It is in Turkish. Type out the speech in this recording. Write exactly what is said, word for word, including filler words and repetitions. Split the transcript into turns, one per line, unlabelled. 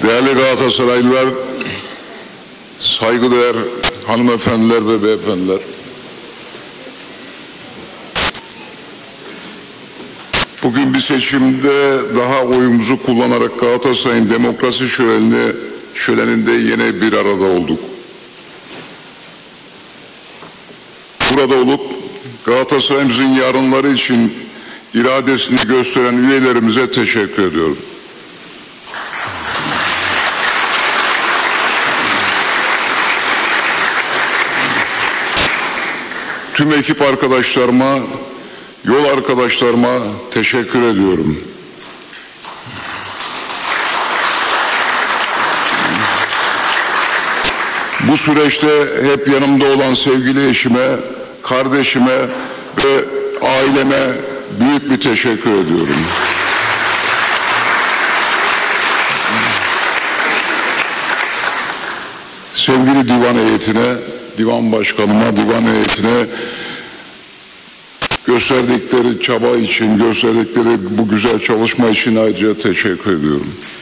Değerli Galatasaraylılar, saygıdeğer hanımefendiler ve beyefendiler, bugün bir seçimde daha oyumuzu kullanarak Galatasaray'ın demokrasi şöleni, şöleninde yine bir arada olduk. Burada olup Galatasaray'ımızın yarınları için iradesini gösteren üyelerimize teşekkür ediyorum. Tüm ekip arkadaşlarıma, yol arkadaşlarıma teşekkür ediyorum. Bu süreçte hep yanımda olan sevgili eşime, kardeşime ve aileme büyük bir teşekkür ediyorum. Sevgili divan heyetine, divan başkanıma, divan heyetine gösterdikleri çaba için, gösterdikleri bu güzel çalışma için ayrıca teşekkür ediyorum.